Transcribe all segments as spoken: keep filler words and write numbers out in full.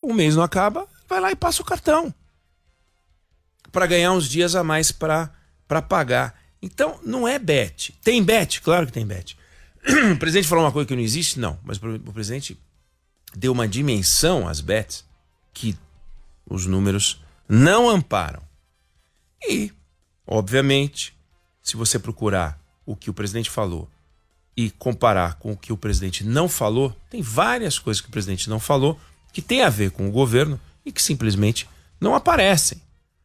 o mês não acaba, vai lá e passa o cartão para ganhar uns dias a mais para para pagar. Então, não é bet. Tem bet? Claro que tem bet. O presidente falou uma coisa que não existe? Não. Mas o presidente deu uma dimensão às bets que os números não amparam. E, obviamente, se você procurar o que o presidente falou e comparar com o que o presidente não falou, tem várias coisas que o presidente não falou que tem a ver com o governo e que simplesmente não aparecem.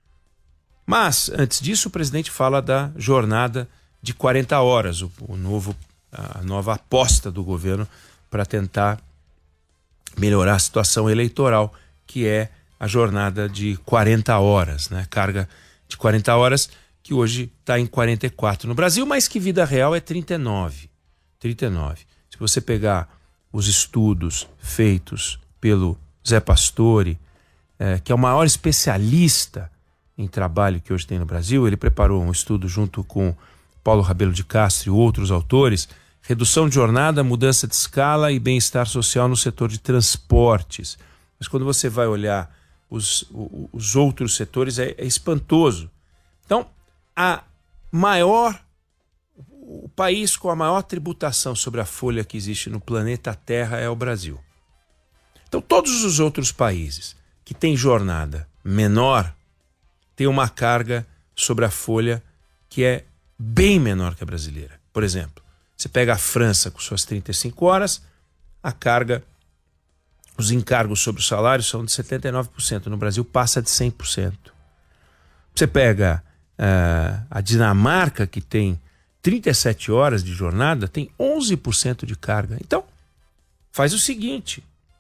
Mas, antes disso, o presidente fala da jornada de quarenta horas, o, o novo, a nova aposta do governo para tentar melhorar a situação eleitoral, que é a jornada de quarenta horas, né? Carga de quarenta horas, que hoje está em quarenta e quatro no Brasil, mas que vida real é trinta e nove. trinta e nove. Se você pegar os estudos feitos pelo Zé Pastore, é, que é o maior especialista em trabalho que hoje tem no Brasil, ele preparou um estudo junto com Paulo Rabelo de Castro e outros autores, redução de jornada, mudança de escala e bem-estar social no setor de transportes. Mas quando você vai olhar os, os outros setores, é, é espantoso. Então, a maior, o país com a maior tributação sobre a folha que existe no planeta Terra é o Brasil. Então, todos os outros países que têm jornada menor têm uma carga sobre a folha que é bem menor que a brasileira. Por exemplo, você pega a França com suas trinta e cinco horas, a carga, os encargos sobre o salário são de setenta e nove por cento. No Brasil passa de cem por cento. Você pega uh, a Dinamarca, que tem trinta e sete horas de jornada, tem onze por cento de carga. Então, faz o seguinte,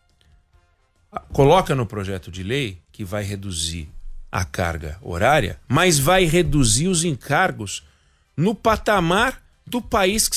coloca no projeto de lei que vai reduzir a carga horária, mas vai reduzir os encargos no patamar do país que